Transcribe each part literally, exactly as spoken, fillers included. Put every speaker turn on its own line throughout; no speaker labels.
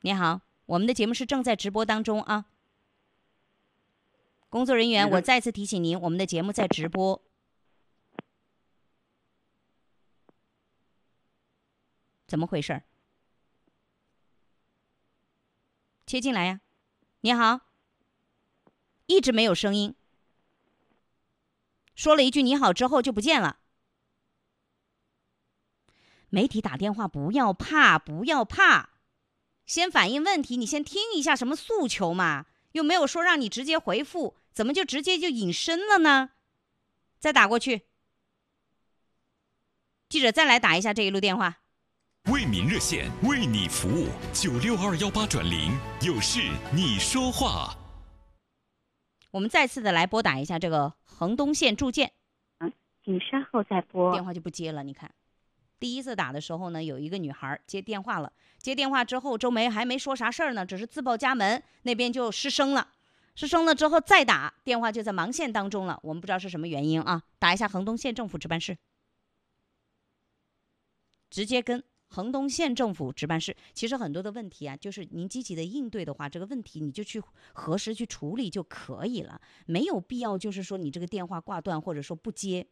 你好，我们的节目是正在直播当中啊。工作人员，我再次提醒您，我们的节目在直播。怎么回事？切进来呀！你好，一直没有声音。说了一句你好之后就不见了。媒体打电话不要怕，不要怕，先反映问题，你先听一下什么诉求嘛，又没有说让你直接回复，怎么就直接就隐身了呢？再打过去。记者再来打一下这一路电话。
为民热线为你服务，九六二幺八转零，有事你说话。
我们再次的来拨打一下这个衡东县住建，
请稍后再拨。
电话就不接了。你看，第一次打的时候呢，有一个女孩接电话了，接电话之后，周梅还没说啥事儿呢，只是自报家门，那边就失声了。失声了之后再打电话，就在忙线当中了。我们不知道是什么原因啊，打一下衡东县政府值班室，直接跟衡东县政府值班室。其实很多的问题啊，就是您积极的应对的话，这个问题你就去核实去处理就可以了，没有必要就是说你这个电话挂断或者说不接。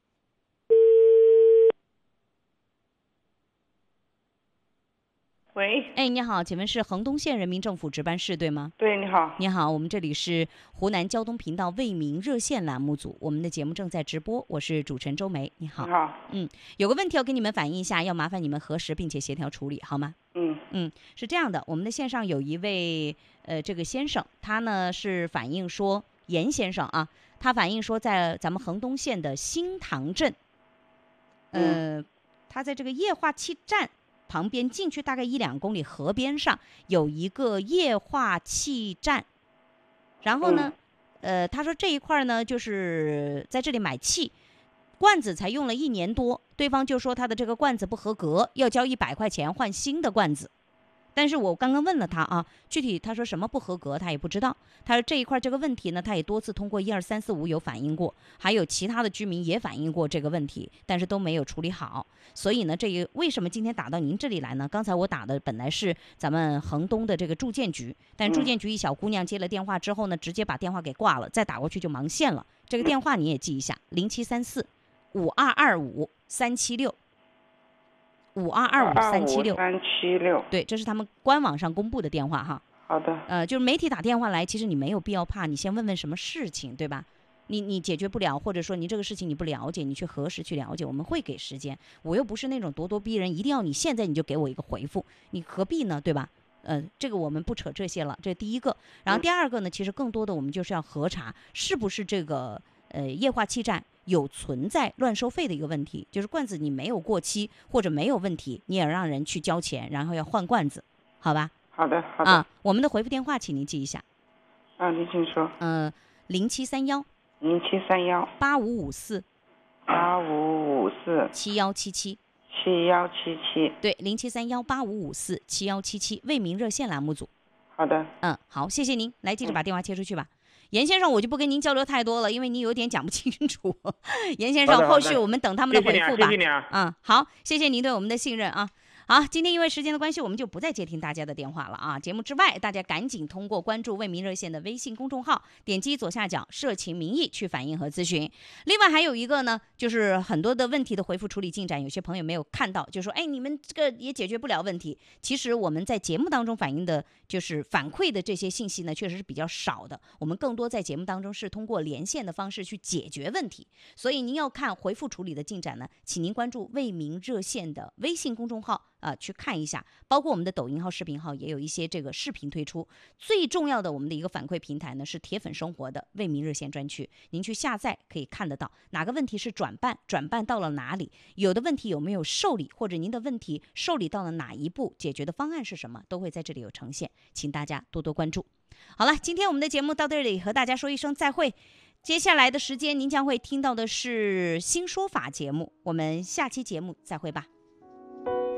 喂，
哎，你好，请问是衡东县人民政府值班室对吗？
对，你好。
你好，我们这里是湖南交通频道为民热线栏目组，我们的节目正在直播，我是主持人周梅。你好。
你好。
嗯，有个问题要跟你们反映一下，要麻烦你们核实并且协调处理，好吗？
嗯
嗯，是这样的，我们的线上有一位呃这个先生，他呢是反映说，严先生啊，他反映说在咱们衡东县的新塘镇，呃，
嗯、
他在这个液化气站旁边进去大概一两公里河边上有一个液化气站，然后呢，嗯、呃，他说这一块呢就是在这里买气，罐子才用了一年多，对方就说他的这个罐子不合格，要交一百块钱换新的罐子。但是我刚刚问了他啊，具体他说什么不合格他也不知道。他说这一块这个问题呢，他也多次通过一二三四五有反映过，还有其他的居民也反映过这个问题，但是都没有处理好。所以呢，这个为什么今天打到您这里来呢？刚才我打的本来是咱们衡东的这个住建局，但住建局一小姑娘接了电话之后呢，直接把电话给挂了，再打过去就忙线了。这个电话你也记一下，零七三四五二二五三七六。五二二五三七六，
三七六，
对，这是他们官网上公布的电话哈。
好的。
呃，就是媒体打电话来，其实你没有必要怕，你先问问什么事情，对吧？你你解决不了，或者说你这个事情你不了解，你去核实去了解，我们会给时间。我又不是那种咄咄逼人，一定要你现在你就给我一个回复，你何必呢，对吧？呃，这个我们不扯这些了，这是第一个。然后第二个呢，其实更多的我们就是要核查是不是这个呃液化气站有存在乱收费的一个问题，就是罐子你没有过期或者没有问题，你也让人去交钱，然后要换罐子，好吧？
好的，好的。
啊，我们的回复电话，请您记一下。
啊，您请说。
嗯、呃，零七三幺。
零七三幺。
八五五四。
八五五四。
七幺七七。
七幺七七。
对，零七三幺八五五四七幺七七，为民热线栏目组。
好的。
嗯，好，谢谢您。来，记者把电话切出去吧。嗯严先生，我就不跟您交流太多了，因为你有点讲不清楚。严先生，后续我们等他们的回复吧。
谢谢你啊，谢谢你啊。
嗯，好，谢谢您对我们的信任啊。好，今天因为时间的关系，我们就不再接听大家的电话了啊。节目之外，大家赶紧通过关注为民热线的微信公众号，点击左下角社情民意去反映和咨询。另外还有一个呢，就是很多的问题的回复处理进展，有些朋友没有看到，就说哎，你们这个也解决不了问题。其实我们在节目当中反映的，就是反馈的这些信息呢，确实是比较少的。我们更多在节目当中是通过连线的方式去解决问题。所以您要看回复处理的进展呢，请您关注为民热线的微信公众号。呃，去看一下，包括我们的抖音号、视频号也有一些这个视频推出。最重要的，我们的一个反馈平台呢是铁粉生活的为民热线专区，您去下载可以看得到哪个问题是转办，转办到了哪里，有的问题有没有受理，或者您的问题受理到了哪一步，解决的方案是什么，都会在这里有呈现，请大家多多关注。好了，今天我们的节目到这里和大家说一声再会。接下来的时间您将会听到的是新说法节目，我们下期节目再会吧。